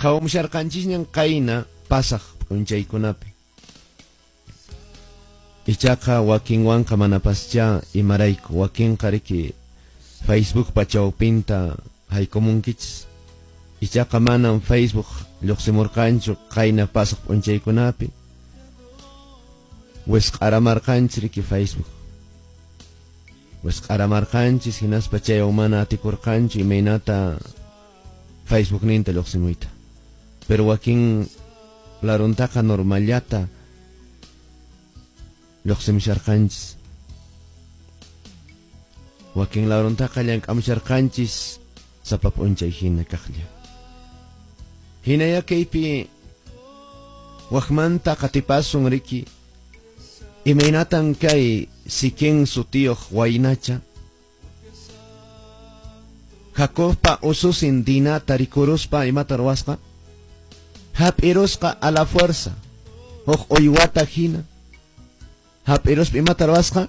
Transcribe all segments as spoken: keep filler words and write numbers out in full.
qawmusharqanchisñan qayna pasaq p'unchaykunapi. Ichaqa wakinwanqa manapascha imarayku, wakinqa riki Facebook pa chawpinta haykumunkichis. Ichaqa manan Facebook lluqsimurqanchu qayna pasaq p'unchaykunapi. Wisq'aramarqanchis riki Facebook. Wisq'aramarqanchis hinaspa chaywan mana atikurqanchu imaynata Facebook ninta lluqsimuyta. Pero wakin laruntaqa normallata lluqsimusharqanchis. Wakin laruntaqa llank'amusharqanchis sapa p'unchay hina kaqlla. Hinaya kaypi waqmanta qatipasun riki imaynatan kay sikin sutiyuq waynacha Jacobpa ususin dinata rikuruspa imata ruwasqa hap'irusqa a la fuerza uq uywata hina hap'iruspa imata ruwasqa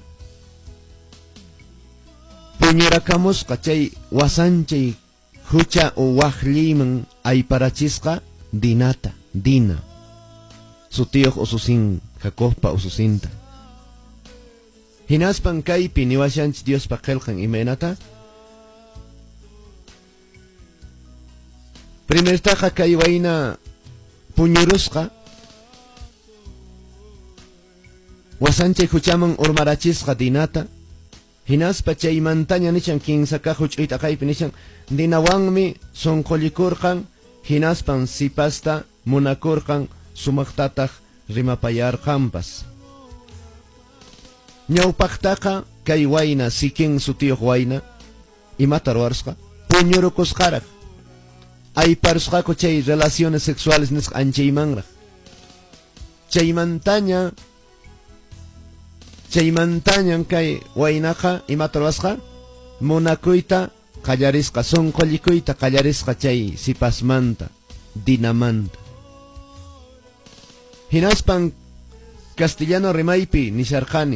puñurakamusqa chay wasanchay hucha o waqlliman ayparachisqa dinata dina sutiyuq ususin Jacobpa ususinta hinaspan kaypi niwashanchis Diospa qillqan imaynata primertaqa kay wayna puñurusqa wasanchay huchaman urmarachisqa dinata hinaspa chaymantaña nishan kinsaka huch'uyta kaypi nishan dinawanmi sunqullikurqan hinaspan sipasta munakurqan sumaqtataq rimapayarqanpas ñawpaqtaqa kay wayna sikin sutiyuq wayna imata ruwarsqa puñurukusqaraq ayparusqaku chay relaciones sexuales nisqa anchaymanraq chaymantaña chaymantañan kay waynaqa imata ruwasqa munakuyta qallarisqa sunqullikuyta qallarisqa chay sipasmanta dinamanta hinaspan castellano rimaypi nisharqani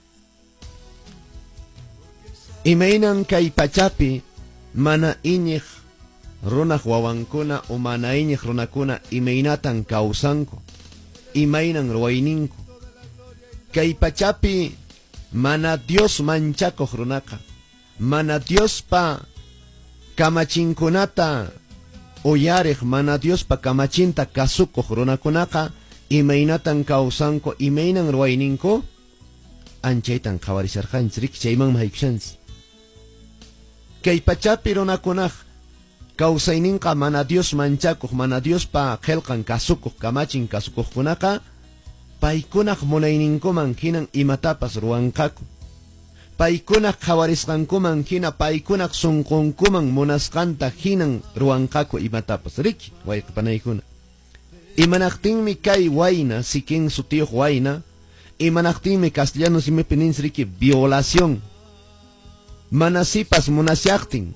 imaynan kay pachapi mana iñiq runaq wawankuna o mana iñiq runakuna imaynatan kawsanku imaynan ruwayninku kay pachapi mana Dios manchakuq runaqa mana Diospa kamachinkunata uyariq mana Diospa kamachinta kasukuq runakunaqa imaynatan kawsanku imaynan ruwayninku anchaytan qawarisharqanchis riki chaymanmi haykushanchis kay pachapi runakunaq kawsayninqa mana Dios manchakuq mana Diospa qillqan kasukuq kamachin kasukuqkunaqa paykunaq munayninkuman hinan imatapas ruwanqaku paykunaq qawarisqankuman hina paykunaq sunqunkuman munasqanta hinan ruwanqaku imatapas riki wayqipanaykuna imanaqtinmi kay wayna sikin sutiyuq wayna imanaqtinmi castellano simipi ninsi riki violación manasipas munasyaqtin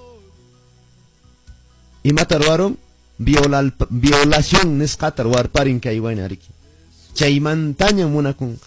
imata ruwaron violal violación nisqata ruwarparin kay wayna riki chaymantaña munakunqa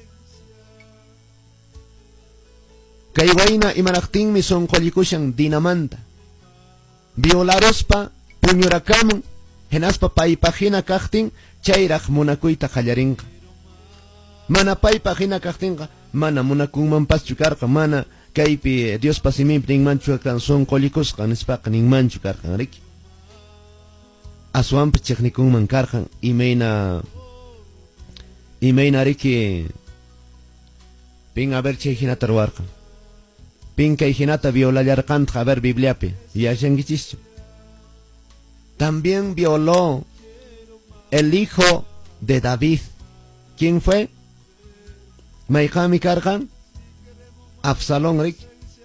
kay wayna imanaqtinmi sunqullikushan dinamanta violaruspa puñurakamun hinaspa paypa hina kaqtin chayraq munakuyta qallarinqa mana paypa hina kaqtinqa mana munakunmanpaschu karqa mana kaypi Diospa simimpi ninmanchu karqan sunqullikusqa nispaqa ninmanchu karqan riki aswanpi chiqnikunman karqan imayna imayna riki pin a ver chay hinata ruwarqan pin kay hinata violallarqanta a ver Bibliapi yashankichischu también violó el hijo de David. ¿Quién fue? Mayqami karqan Absalón Rick.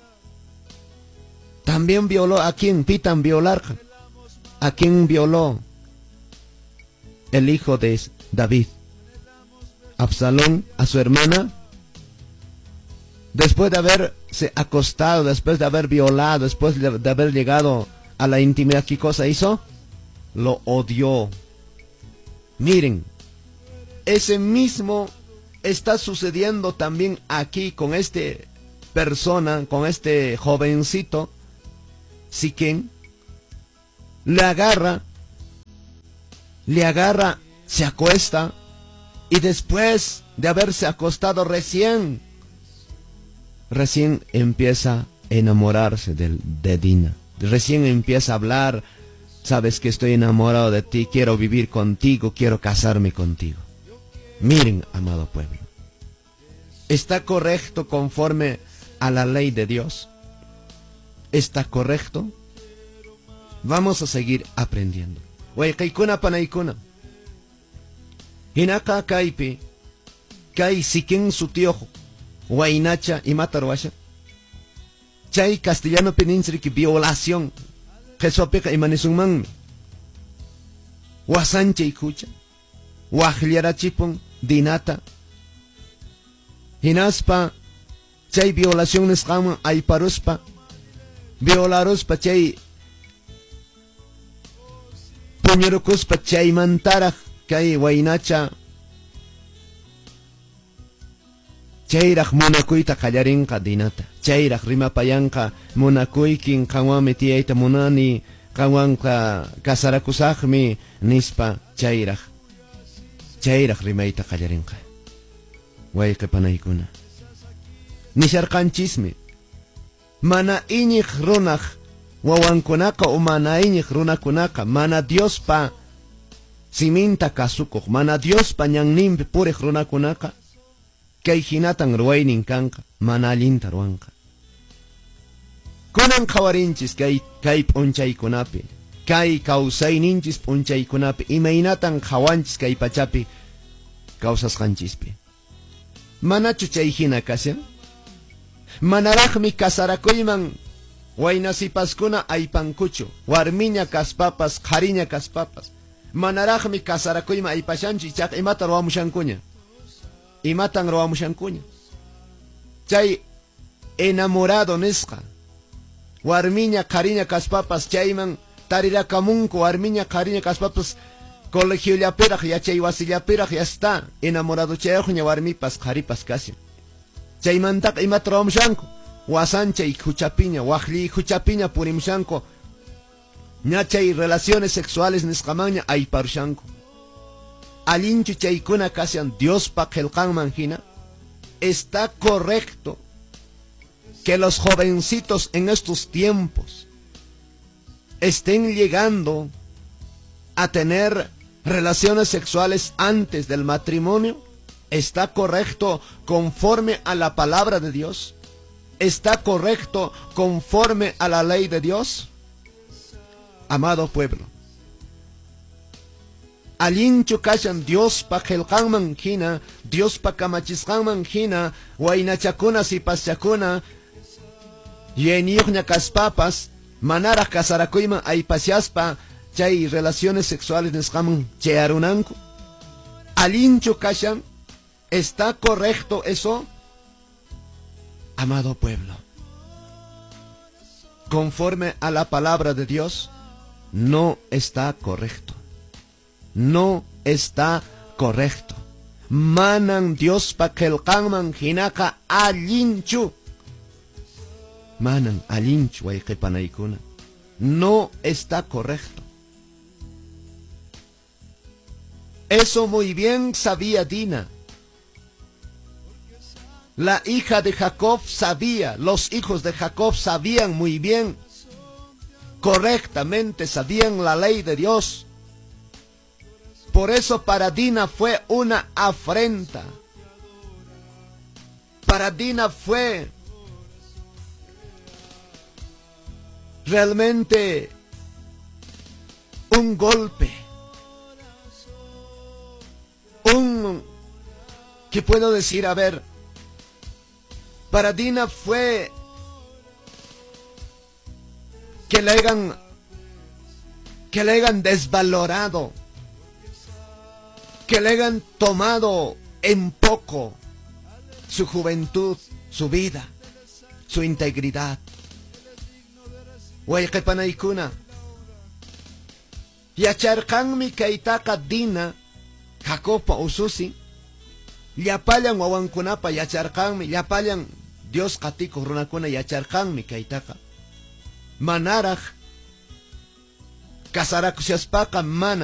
También violó a quien pitan violar. A quien violó el hijo de David. Absalón a su hermana. Después de haberse acostado, después de haber violado, después de haber llegado a la intimidad, ¿qué cosa hizo? Lo odió. Miren, ese mismo está sucediendo también aquí con este persona, con este jovencito, Siquén, le agarra le agarra, se acuesta, y después de haberse acostado recién, recién empieza a enamorarse de, de Dina. Recién empieza a hablar, sabes que estoy enamorado de ti, quiero vivir contigo, quiero casarme contigo. Miren, amado pueblo, ¿está correcto conforme a la ley de Dios? ¿Está correcto? Vamos a seguir aprendiendo. Wayqaykuna panaykuna. Hinaka kaypi, kay sikin sutiojo, waynacha y matarwasha. Chay castellano peninchrik violación. Jesopeka imanisunmanmi. Wasancha ikucha. Wajliarachipun dinata. Hinaspa, chay violación nisqaman ayparuspa. Violaruspa chay puñurukuspa chay mantaraj kay waynacha. Chayraj munakuyta qallarinqa dinata. Chayraj rimapayanqa munakuykin qanwanmi tiyayta munani, qanwanqa kasarakusaqmi nispa chayraj. Chayraj rimayta qallarinqa. Wayqipanaykuna. Nisharqanchismi. Mana iñiq runaq wawankunaqa o mana iñiq runakunaqa mana Diospa siminta kasukuq, mana Diospa ñanninpi puriq runakunaqa kay hinatan ruwaynin kanqa, mana allinta ruwanqa. Kunan qawarinchis kay, kay p'unchaykunapi, kay kawsayninchis p'unchaykunapi, imaynatan qawanchis kay pachapi kawsasqanchispi. Manachu chay hina kasyan? Manaraqmi kasarakuyman waynasipaskuna aypankuchu, warmiña kaspapas, qhariña kaspapas. Manaraqmi kasarakuyman aypashanchu, ichaq imata ruwamushankuña. Imatan ruwamushankuña. Chay enamorado nisqa, warmiña qhariña kaspapas chayman tarirakamunku, warmiña qhariña kaspapas colegiollapiraq yachay wasillapiraq yasta enamorado chayuqña warmipas qharipas kasyan. Chaymantaqa imata ruwamushanku, wasanchay huchapiña, waqlli huchapiña purimushanku, ña chay relaciones sexuales nisqamaña ayparushanku. Allinchu chaykuna kasyan Diospa qillqanman hina. Está correcto que los jovencitos en estos tiempos estén llegando a tener relaciones sexuales antes del matrimonio. ¿Está correcto conforme a la palabra de Dios? ¿Está correcto conforme a la ley de Dios? Amado pueblo, allinchu kashan Diospa qillqanman hina, Diospa kamachisqanman hina, waynachakuna sipaschakuna, yeniyuqña kaspapas, manaraq kasarakuyman aypasyaspa, chay relaciones sexuales nisqaman chayarunanku. Allinchu kashan, ¿está correcto eso? Amado pueblo, conforme a la palabra de Dios, no está correcto. No está correcto. Manan Diospa qillqanman hinaqa allinchu. Manan allinchu wayqipanaykuna. No está correcto. Eso muy bien sabía Dina. La hija de Jacob sabía, los hijos de Jacob sabían muy bien, correctamente sabían la ley de Dios. Por eso para Dina fue una afrenta. Para Dina fue realmente un golpe. Un, ¿qué puedo decir? A ver, para Dina fue que le hayan, que le hayan desvalorado, que le hayan tomado en poco su juventud, su vida, su integridad. Wayqipanaykuna, yacharqanmi kaytaqa Dina, Jacobpa ususi, llapallan wawankunapa yacharqanmi, llapallan Dios qatikuq runakuna yacharqanmi kaytaqa. Manaraq kasarakushaspaqa mana